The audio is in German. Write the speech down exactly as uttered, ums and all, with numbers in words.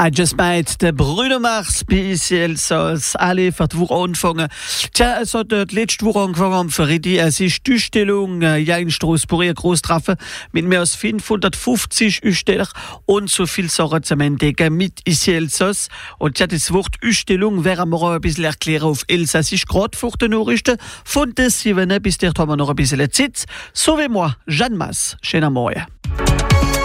just meint der Bruno Mars bis jetzt alle für die Woche anfangen. Tja, es hat die letzte Woche angefangen für die es ist die Ausstellung ja in Straßburg ein Großtreffen mit mehr als fünfhundertfünfzig Aussteller und so viel Sachen zum Entdecken mit Elsass. Und ja, das Wort Ausstellung werden wir auch ein bisschen erklären auf Elsassisch, gerade vor den Nachrichten von der sieben bis dort haben wir noch ein bisschen Zeit. So wie moi, Jeanne Masse. Schönen Morgen.